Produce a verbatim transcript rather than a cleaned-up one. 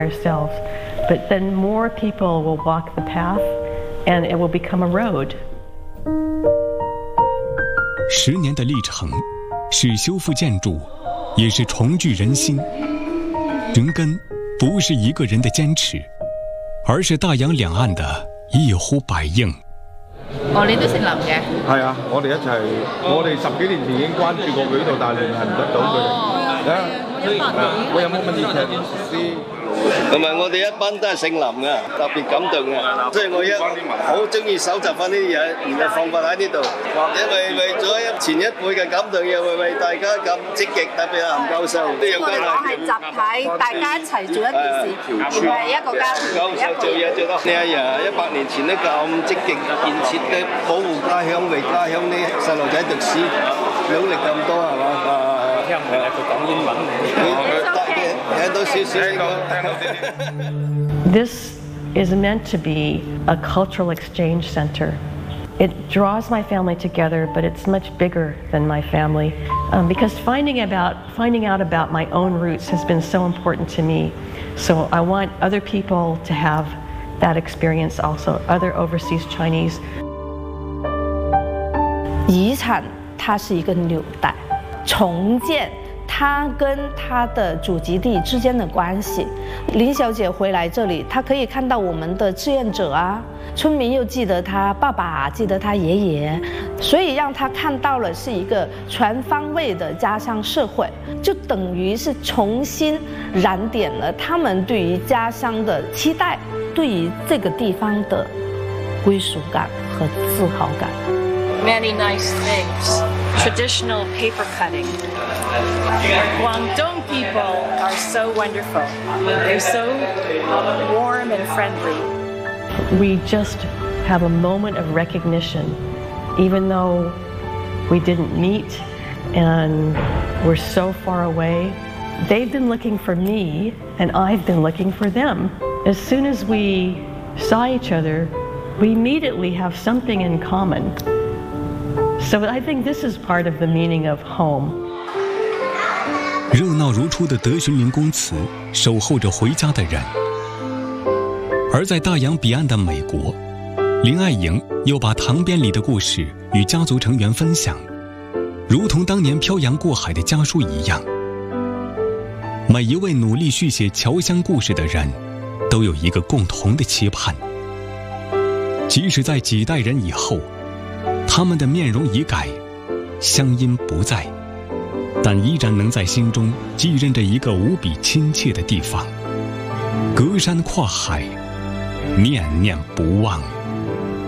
ourselves, but then more people will walk the path and it will become a road. 十年的历程，是修复建筑，也是重聚人心。人根不是一个人的坚持，而是大洋兩岸的一呼百應。 哦，你都姓林嘅？ 係啊，我哋一齊，我哋十幾年前已經關注過佢呢度，但係聯繫唔得到佢哋。啊，我有冇問題先？ 同埋我哋一班都係姓林嘅，特別感動嘅，所以我一好中意搜集翻呢啲嘢，然後放翻喺呢度，因為為咗前一輩嘅感動，又為為大家咁積極，特別係林教授都有關係。 我係集體，大家一齊做一件事，而係一個家庭。 教授做嘢做得呢一日一百年前都咁積極建設嘅保護家鄉、為家鄉啲細路仔讀書，努力咁多係嘛？啊，聽唔明佢講英文。 This is meant to be a cultural exchange center. It draws my family together, but it's much bigger than my family um, because finding about finding out about my own roots has been so important to me. So I want other people to have that experience also, other overseas Chinese. 遗产它是一个纽带，重建他跟他的祖籍地之间的关系。林小姐回来这里，她可以看到我们的志愿者啊，村民又记得她爸爸，记得她爷爷，所以让她看到了是一个全方位的家乡社会，就等于是重新燃点了他们对于家乡的期待，对于这个地方的归属感和自豪感。 Many nice things. Traditional paper cutting. Guangdong people are so wonderful. They're so warm and friendly. We just have a moment of recognition, even though we didn't meet and we're so far away. They've been looking for me and I've been looking for them. As soon as we saw each other, we immediately have something in common. So I think this is part of the meaning of home. 热闹如初的德询林公祠守候着回家的人，而在大洋彼岸的美国，林爱莹又把塘边里的故事与家族成员分享，如同当年漂洋过海的家书一样。每一位努力续写侨乡故事的人，都有一个共同的期盼，即使在几代人以后，他们的面容已改，乡音不在，但依然能在心中继任着一个无比亲切的地方，隔山跨海，念念不忘。